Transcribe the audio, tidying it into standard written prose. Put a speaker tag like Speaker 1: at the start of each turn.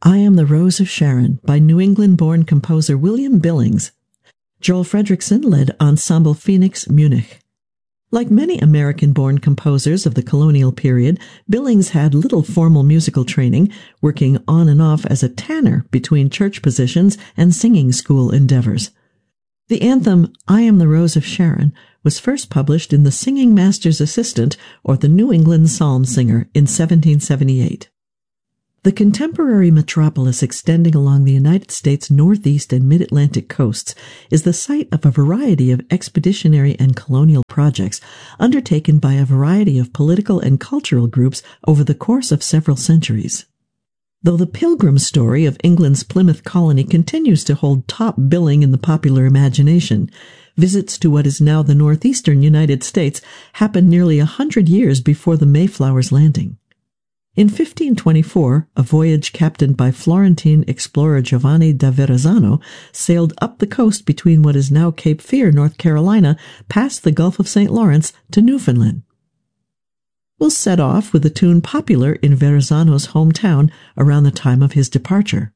Speaker 1: I Am the Rose of Sharon by New England-born composer William Billings. Joel Fredrickson led Ensemble Phoenix Munich. Like many American-born composers of the colonial period, Billings had little formal musical training, working on and off as a tanner between church positions and singing school endeavors. The anthem, I Am the Rose of Sharon, was first published in The Singing Master's Assistant, or the New England Psalm Singer, in 1778. The contemporary metropolis extending along the United States northeast and mid-Atlantic coasts is the site of a variety of expeditionary and colonial projects undertaken by a variety of political and cultural groups over the course of several centuries. Though the Pilgrim story of England's Plymouth colony continues to hold top billing in the popular imagination, visits to what is now the northeastern United States happened nearly 100 years before the Mayflower's landing. In 1524, a voyage captained by Florentine explorer Giovanni da Verrazzano sailed up the coast between what is now Cape Fear, North Carolina, past the Gulf of St. Lawrence to Newfoundland. We'll set off with a tune popular in Verrazzano's hometown around the time of his departure.